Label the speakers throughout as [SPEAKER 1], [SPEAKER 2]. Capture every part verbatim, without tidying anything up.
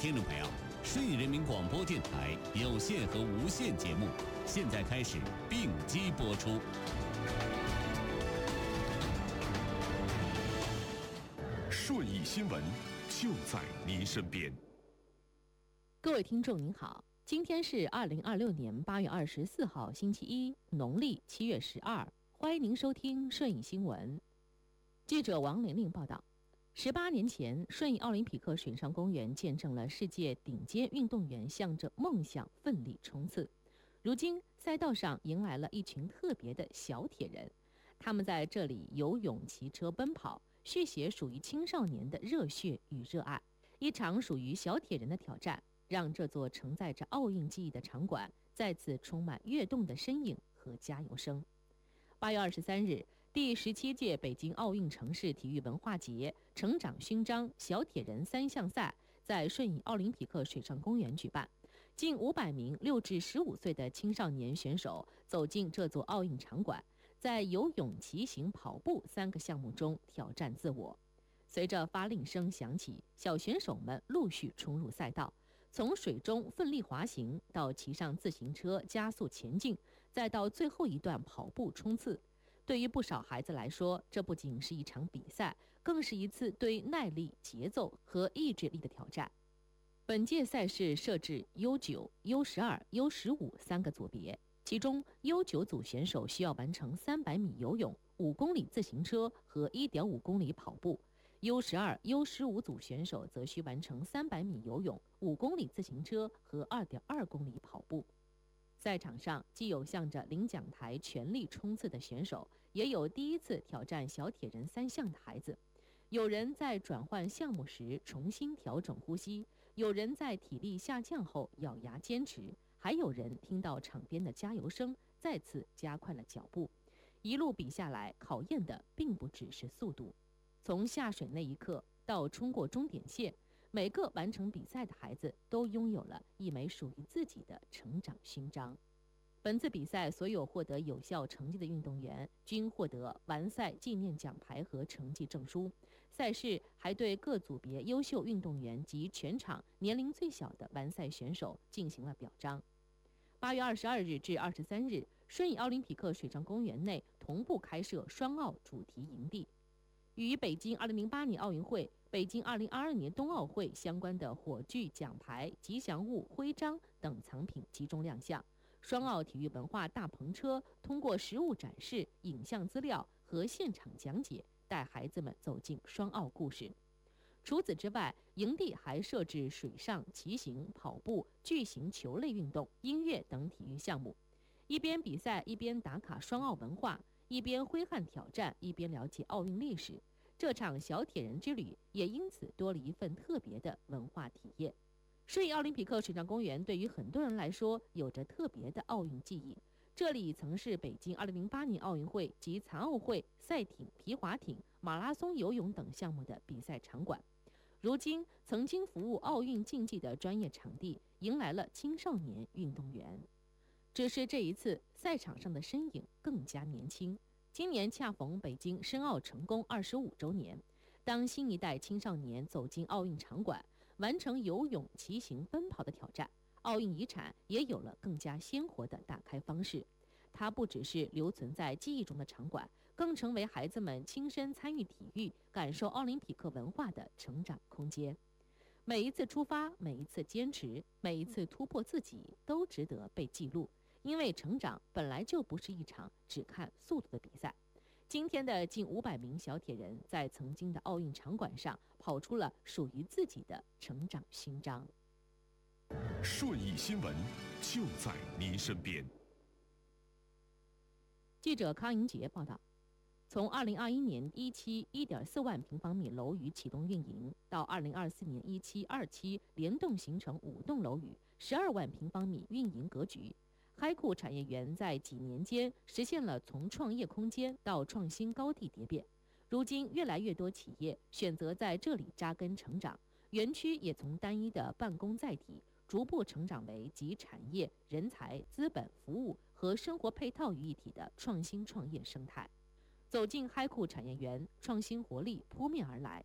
[SPEAKER 1] 听众朋友，顺义人民广播电台有线和无线节目现在开始并机播出。
[SPEAKER 2] 顺义新闻就在您身边。
[SPEAKER 3] 各位听众您好，今天是二零二六年八月二十四号星期一，农历七月十二，欢迎您收听顺义新闻。记者王玲玲报道，十八年前，顺义奥林匹克水上公园见证了世界顶尖运动员向着梦想奋力冲刺。如今，赛道上迎来了一群特别的小铁人，他们在这里游泳、骑车、奔跑，续写属于青少年的热血与热爱。一场属于小铁人的挑战，让这座承载着奥运记忆的场馆再次充满跃动的身影和加油声。八月二十三日，第十七届北京奥运城市体育文化节成长勋章小铁人三项赛在顺义奥林匹克水上公园举办，近五百名六至十五岁的青少年选手走进这座奥运场馆，在游泳、骑行、跑步三个项目中挑战自我。随着发令声响起，小选手们陆续冲入赛道，从水中奋力滑行，到骑上自行车加速前进，再到最后一段跑步冲刺。对于不少孩子来说，这不仅是一场比赛，更是一次对耐力、节奏和意志力的挑战。本届赛事设置 U 九、U 十二、U 十五三个组别，其中 U 九组选手需要完成三百米游泳、五公里自行车和 一点五公里跑步。U 十二、U 十五组选手则需完成三百米游泳、五公里自行车和二点二公里跑步。赛场上既有向着领奖台全力冲刺的选手，也有第一次挑战小铁人三项的孩子。有人在转换项目时重新调整呼吸，有人在体力下降后咬牙坚持，还有人听到场边的加油声，再次加快了脚步。一路比下来，考验的并不只是速度。从下水那一刻到冲过终点线，每个完成比赛的孩子都拥有了一枚属于自己的成长勋章。本次比赛所有获得有效成绩的运动员均获得完赛纪念奖牌和成绩证书。赛事还对各组别优秀运动员及全场年龄最小的完赛选手进行了表彰。八月二十二日至二十三日，顺义奥林匹克水上公园内同步开设双奥主题营地。与北京二零零八年奥运会、北京二零二二年冬奥会相关的火炬、奖牌、吉祥物、徽章等藏品集中亮相。双奥体育文化大篷车通过实物展示、影像资料和现场讲解，带孩子们走进双奥故事。除此之外，营地还设置水上、骑行、跑步、巨型球类运动、音乐等体育项目。一边比赛，一边打卡双奥文化，一边挥汗挑战，一边了解奥运历史。这场小铁人之旅也因此多了一份特别的文化体验。顺义奥林匹克水上公园对于很多人来说有着特别的奥运记忆，这里曾是北京二零零八年奥运会及残奥会赛艇、皮划艇、马拉松游泳等项目的比赛场馆。如今，曾经服务奥运竞技的专业场地迎来了青少年运动员。只是这一次，赛场上的身影更加年轻。今年恰逢北京申奥成功二十五周年，当新一代青少年走进奥运场馆，完成游泳、骑行、奔跑的挑战，奥运遗产也有了更加鲜活的打开方式。它不只是留存在记忆中的场馆，更成为孩子们亲身参与体育、感受奥林匹克文化的成长空间。每一次出发，每一次坚持，每一次突破自己，都值得被记录。因为成长本来就不是一场只看速度的比赛。今天的近五百名小铁人在曾经的奥运场馆上跑出了属于自己的成长勋章。
[SPEAKER 2] 顺义新闻就在您身边。
[SPEAKER 3] 记者康莹杰报道，从二零二一年一期 一点四万平方米楼宇启动运营，到二零二四年一期、二期联动形成五栋楼宇，十二万平方米运营格局。嗨酷产业园在几年间实现了从创业空间到创新高地蝶变，如今越来越多企业选择在这里扎根成长，园区也从单一的办公载体逐步成长为集产业、人才、资本、服务和生活配套于一体的创新创业生态。走进嗨酷产业园，创新活力扑面而来。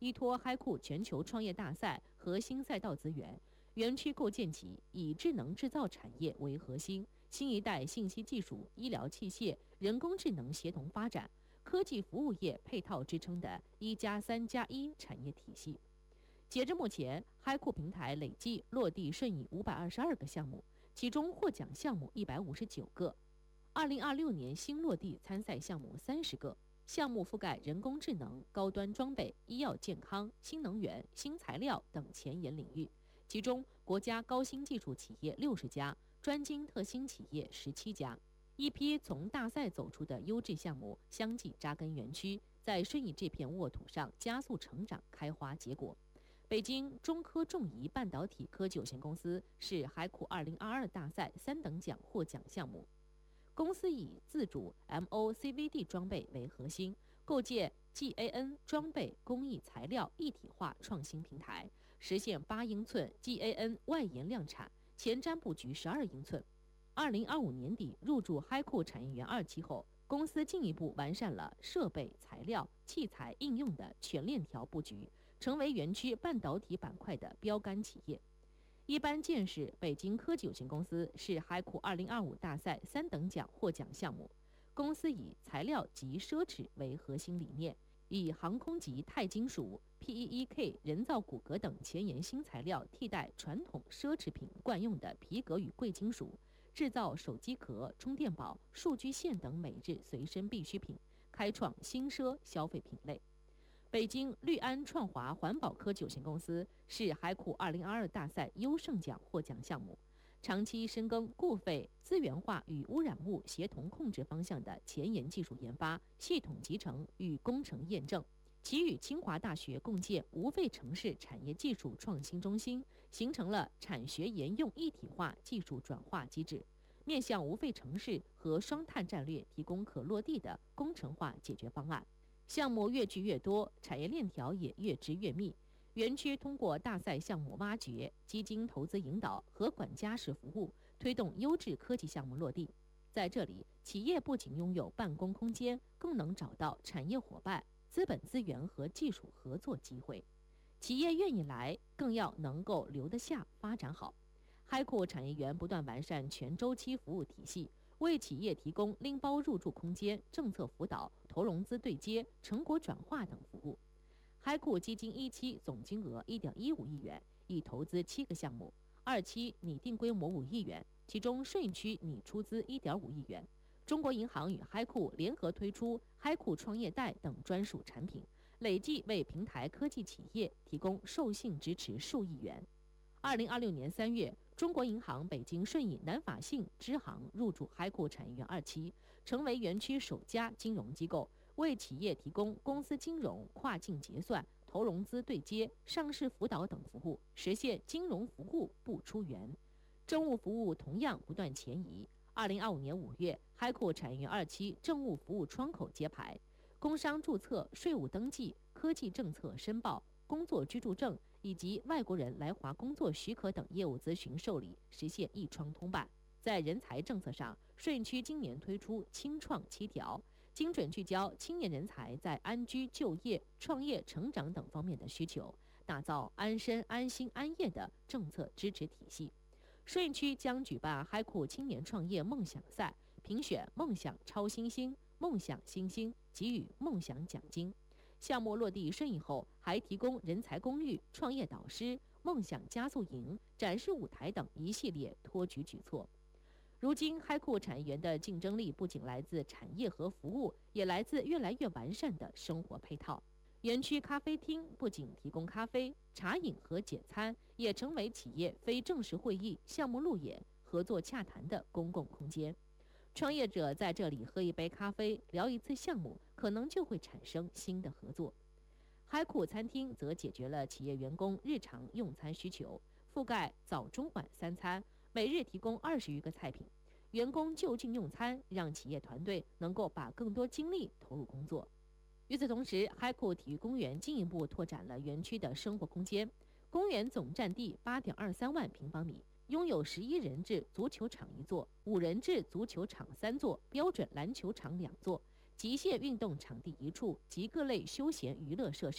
[SPEAKER 3] 依托嗨库全球创业大赛核心赛道资源，园区构建起以智能制造产业为核心，新一代信息技术、医疗器械、人工智能协同发展、科技服务业配套支撑的一加三加一产业体系。截至目前，嗨库平台累计落地顺义五百二十二个项目，其中获奖项目一百五十九个。二零二六年新落地参赛项目三十个，项目覆盖人工智能、高端装备、医药健康、新能源、新材料等前沿领域。其中，国家高新技术企业六十家，专精特新企业十七家。一批从大赛走出的优质项目相继扎根园区，在顺义这片沃土上加速成长、开花结果。北京中科重仪半导体科技有限公司是嗨库二零二二大赛三等奖获奖项目。公司以自主 M O C V D 装备为核心，构建 G A N 装备工艺材料一体化创新平台，实现八英寸 G A N 外延量产，前瞻布局十二英寸。二零二五年底入驻嗨库产业园二期后，公司进一步完善了设备、材料、器材应用的全链条布局，成为园区半导体板块的标杆企业。一般见识北京科技有限公司是嗨库二零二五大赛三等奖获奖项目。公司以材料及奢侈为核心理念，以航空级钛金属、P E E K 人造骨骼等前沿新材料替代传统奢侈品惯用的皮革与贵金属，制造手机壳、充电宝、数据线等每日随身必需品，开创新奢消费品类。北京绿安创华环保科技有限公司是嗨库二零二二大赛优胜奖获奖项目，长期深耕固废、资源化与污染物协同控制方向的前沿技术研发、系统集成与工程验证。其与清华大学共建无废城市产业技术创新中心，形成了产学研用一体化技术转化机制，面向无废城市和双碳战略提供可落地的工程化解决方案。项目越聚越多，产业链条也越织越密。园区通过大赛项目挖掘、基金投资引导和管家式服务，推动优质科技项目落地。在这里，企业不仅拥有办公空间，更能找到产业伙伴、资本资源和技术合作机会。企业愿意来，更要能够留得下、发展好。嗨库产业园不断完善全周期服务体系，为企业提供拎包入驻空间、政策辅导、投融资对接、成果转化等服务。嗨库基金一期总金额一点一五亿元，已投资七个项目；二期拟定规模五亿元，其中顺义区拟出资一点五亿元。中国银行与嗨库联合推出嗨库创业贷等专属产品，累计为平台科技企业提供授信支持数亿元。二零二六年三月，中国银行北京顺义南法信支行入驻嗨库产业园二期，成为园区首家金融机构，为企业提供公司金融、跨境结算、投融资对接、上市辅导等服务，实现金融服务不出园。政务服务同样不断前移。二零二五年五月，嗨库产业园二期政务服务窗口揭牌，工商注册、税务登记、科技政策申报、工作居住证以及外国人来华工作许可等业务咨询受理实现一窗通办。在人才政策上，顺义区今年推出青创七条，精准聚焦青年人才在安居、就业、创业、成长等方面的需求，打造安身、安心、安业的政策支持体系。顺义区将举办嗨库青年创业梦想赛，评选梦想超新星、梦想新星，给予梦想奖金。项目落地顺义后，还提供人才公寓、创业导师、梦想加速营、展示舞台等一系列托举举措。如今，嗨库产业园的竞争力不仅来自产业和服务，也来自越来越完善的生活配套。园区咖啡厅不仅提供咖啡、茶饮和简餐，也成为企业非正式会议、项目路演、合作洽谈的公共空间。创业者在这里喝一杯咖啡、聊一次项目，可能就会产生新的合作。嗨库餐厅则解决了企业员工日常用餐需求，覆盖早中晚三餐，每日提供二十余个菜品，员工就近用餐，让企业团队能够把更多精力投入工作。与此同时，嗨库体育公园进一步拓展了园区的生活空间。公园总占地八点二三万平方米，拥有十一人制足球场一座、五人制足球场三座、标准篮球场两座、极限运动场地一处及各类休闲娱乐设施，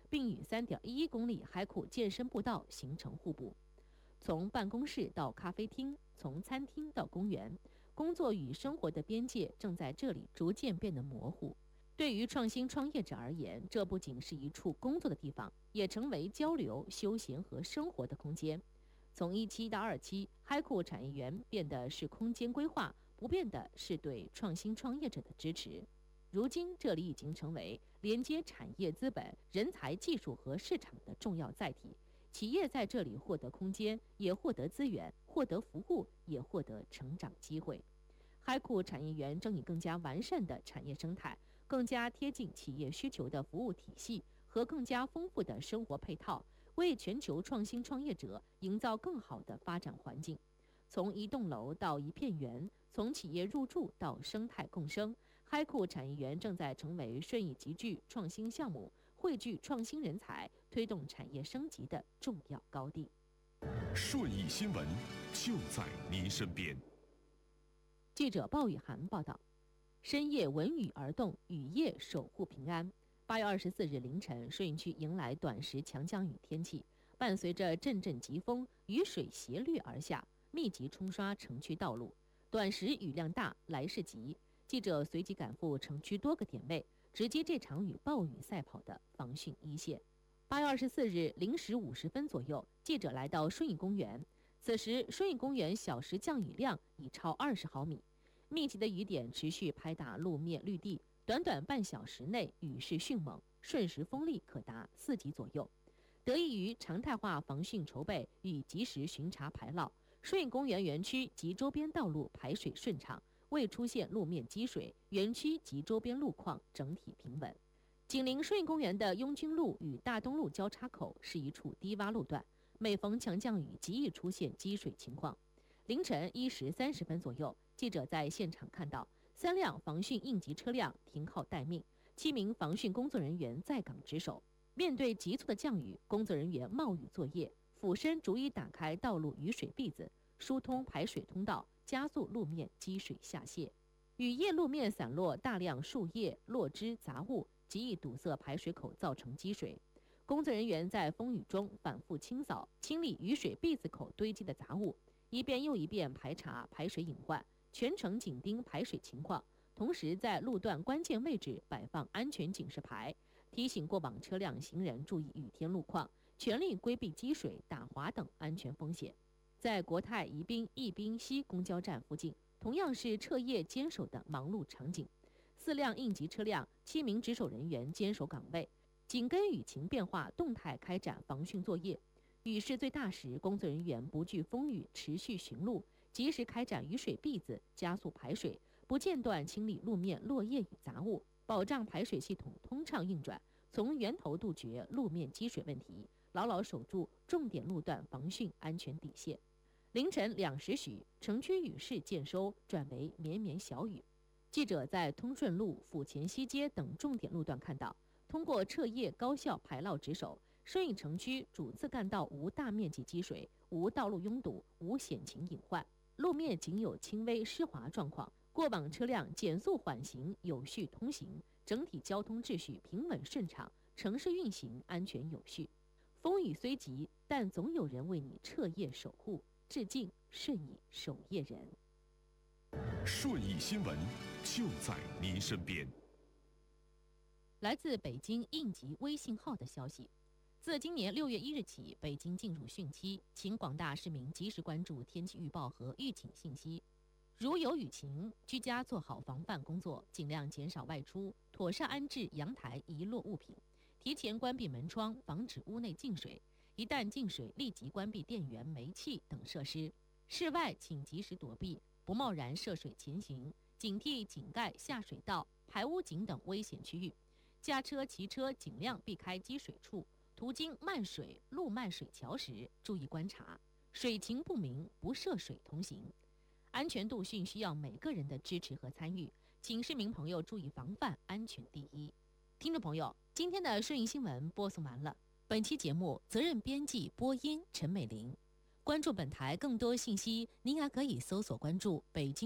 [SPEAKER 3] 并与三点一一公里海库健身步道形成互补。从办公室到咖啡厅，从餐厅到公园，工作与生活的边界正在这里逐渐变得模糊。对于创新创业者而言，这不仅是一处工作的地方，也成为交流、休闲和生活的空间。从一期到二期，海库产业园变的是空间规划，不变的是对创新创业者的支持。如今，这里已经成为连接产业资本、人才、技术和市场的重要载体。企业在这里获得空间，也获得资源，获得服务，也获得成长机会。海库产业园正以更加完善的产业生态、更加贴近企业需求的服务体系和更加丰富的生活配套，为全球创新创业者营造更好的发展环境。从一栋楼到一片园，从企业入驻到生态共生，海库产业园正在成为顺义集聚创新项目、汇聚创新人才、推动产业升级的重要高地。
[SPEAKER 2] 顺义新闻就在您身边。
[SPEAKER 3] 记者鲍雨涵报道，深夜闻雨而动，雨夜守护平安。八月二十四日凌晨，顺义区迎来短时强降雨天气，伴随着阵阵疾风，雨水斜掠而下，密集冲刷城区道路。短时雨量大，来势急。记者随即赶赴城区多个点位，直击这场与暴雨赛跑的防汛一线。八月二十四日零时五十分左右，记者来到顺义公园。此时，顺义公园小时降雨量已超二十毫米，密集的雨点持续拍打路面绿地。短短半小时内，雨势迅猛，瞬时风力可达四级左右。得益于常态化防汛筹备与及时巡查排涝，顺义公园园区及周边道路排水顺畅，未出现路面积水，园区及周边路况整体平稳。紧邻顺义公园的雍军路与大东路交叉口是一处低洼路段，每逢强降雨极易出现积水情况。凌晨一时三十分左右，记者在现场看到三辆防汛应急车辆停靠待命，七名防汛工作人员在岗值守。面对急促的降雨，工作人员冒雨作业，俯身逐一打开道路雨水篦子，疏通排水通道，加速路面积水下泄。雨夜路面散落大量树叶、落枝、杂物，极易堵塞排水口，造成积水。工作人员在风雨中反复清扫、清理雨水篦子口堆积的杂物，一遍又一遍排查排水隐患，全程紧盯排水情况，同时在路段关键位置摆放安全警示牌，提醒过往车辆行人注意雨天路况，全力规避积水、打滑等安全风险。在国泰宜宾宜宾西公交站附近，同样是彻夜坚守的忙碌场景。四辆应急车辆、七名值守人员坚守岗位，紧跟雨情变化，动态开展防汛作业。雨势最大时，工作人员不惧风雨，持续巡路，及时开展雨水篦子，加速排水，不间断清理路面落叶与杂物，保障排水系统通畅运转，从源头杜绝路面积水问题，牢牢守住重点路段防汛安全底线。凌晨两时许，城区雨势渐收，转为绵绵小雨。记者在通顺路、府前西街等重点路段看到，通过彻夜高效排涝值守，顺义城区主次干道无大面积积水，无道路拥堵，无险情隐患，路面仅有轻微湿滑状况，过往车辆减速缓行，有序通行，整体交通秩序平稳顺畅，城市运行安全有序。风雨虽急，但总有人为你彻夜守护。致敬顺义守夜人。
[SPEAKER 2] 顺义新闻就在您身边。
[SPEAKER 3] 来自北京应急微信号的消息，自今年六月一日起，北京进入汛期，请广大市民及时关注天气预报和预警信息。如有雨情，居家做好防范工作，尽量减少外出，妥善安置阳台遗落物品，提前关闭门窗，防止屋内进水。一旦进水，立即关闭电源、煤气等设施。室外请及时躲避，不贸然涉水前行，警惕井盖、下水道、排污井等危险区域。驾车、骑车尽量避开积水处，途经漫水、路漫水桥时，注意观察，水情不明不涉水同行。安全度汛需要每个人的支持和参与，请市民朋友注意防范，安全第一。听众朋友，今天的顺义新闻播送完了。本期节目责任编辑播音陈美玲。关注本台更多信息，您还可以搜索关注北京